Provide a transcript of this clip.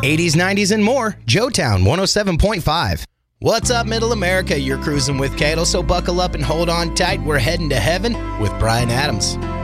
80s, 90s, and more. Joetown 107.5. What's up, Middle America? You're cruising with Cato, so buckle up and hold on tight. We're heading to heaven with Brian Adams.